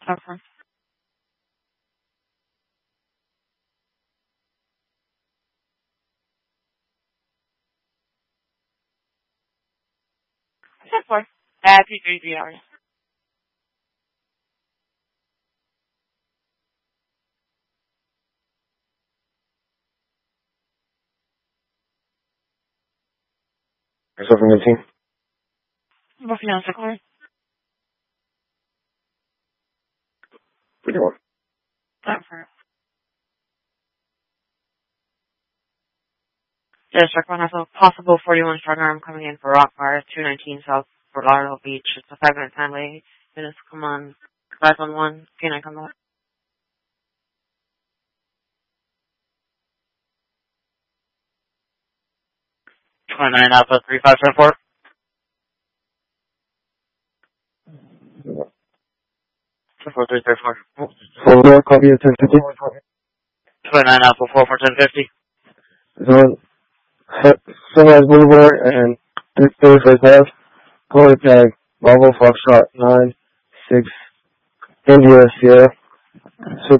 Okay. That's fine. Happy 3 hours. Myself and the team. Working on second. Pretty well. Okay. Yeah, second has a possible 41 strong arm coming in for Rockfire, 219 South Fort Lauderdale Beach. It's a 5-minute time late. Minutes come on. 511. Can I come back? 29 Alpha 3574. Yeah. 4334. So more copy of 1050. 29 Alpha 441050. So Sunrise Boulevard and 35th Ave. Calling tag Bravo Foxtrot 9 6 India Sierra. So